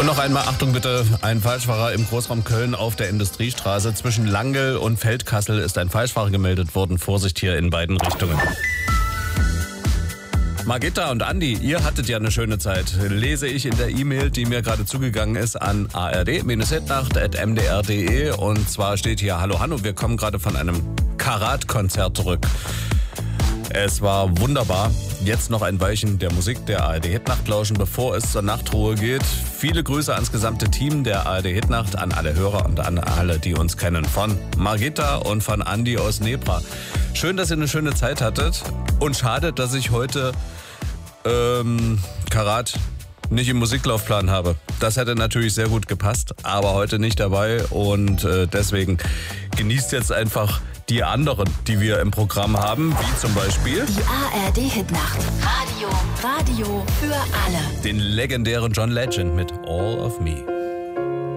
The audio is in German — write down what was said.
Und noch einmal, Achtung bitte, ein Falschfahrer im Großraum Köln auf der Industriestraße. Zwischen Langel und Feldkassel ist ein Falschfahrer gemeldet worden. Vorsicht hier in beiden Richtungen. Margitta und Andi, ihr hattet ja eine schöne Zeit. Lese ich in der E-Mail, die mir gerade zugegangen ist, an ard-hitnacht@mdr.de. Und zwar steht hier: Hallo Hanno, wir kommen gerade von einem Karat-Konzert zurück. Es war wunderbar. Jetzt noch ein Weilchen der Musik der ARD Hitnacht lauschen, bevor es zur Nachtruhe geht. Viele Grüße ans gesamte Team der ARD Hitnacht, an alle Hörer und an alle, die uns kennen. Von Margitta und von Andi aus Nebra. Schön, dass ihr eine schöne Zeit hattet. Und schade, dass ich heute Karat nicht im Musiklaufplan habe. Das hätte natürlich sehr gut gepasst, aber heute nicht dabei. Und deswegen genießt jetzt einfach die anderen, die wir im Programm haben, wie zum Beispiel die ARD Hitnacht. Radio für alle. Den legendären John Legend mit All of Me.